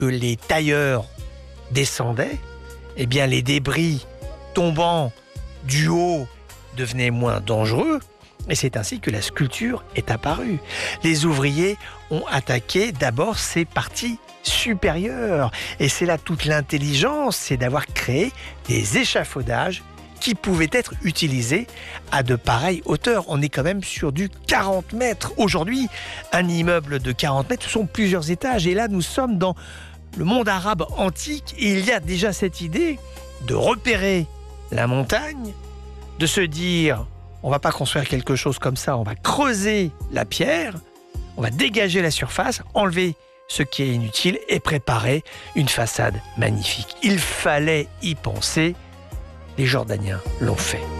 que les tailleurs descendaient, eh bien les débris tombant du haut devenaient moins dangereux. Et c'est ainsi que la sculpture est apparue. Les ouvriers ont attaqué d'abord ces parties supérieures. Et c'est là toute l'intelligence, c'est d'avoir créé des échafaudages qui pouvaient être utilisés à de pareilles hauteurs. On est quand même sur du 40 mètres. Aujourd'hui, un immeuble de 40 mètres, ce sont plusieurs étages. Et là, nous sommes dans le monde arabe antique. Et il y a déjà cette idée de repérer la montagne, de se dire... on ne va pas construire quelque chose comme ça, on va creuser la pierre, on va dégager la surface, enlever ce qui est inutile et préparer une façade magnifique. Il fallait y penser, les Jordaniens l'ont fait.